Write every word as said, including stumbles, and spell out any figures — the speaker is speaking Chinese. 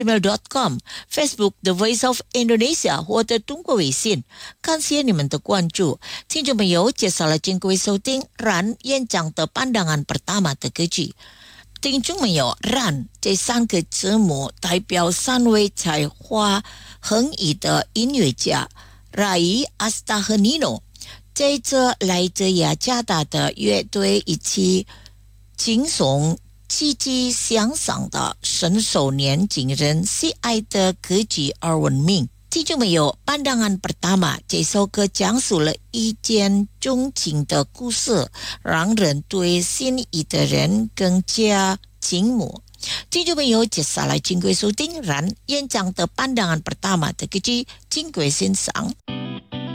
email dot com Facebook The Voice of Indonesia 或者中国微信，感谢你们的关注。听众朋友，接下来请各位收听冉演讲的pandangan pertama的歌曲。听众朋友，冉这三个字母代表三位才华横溢的音乐家 Rai Astahanino， 这支来自雅加达的乐队以及轻松积极向上的伸手年轻人喜爱的歌曲而闻名。听众朋友，pandangan pertama 这首歌讲述了一见钟情的故事，让人对心仪的人更加倾慕。听众朋友，接下来请各位收听冉演讲的pandangan pertama的歌曲，请各位欣赏。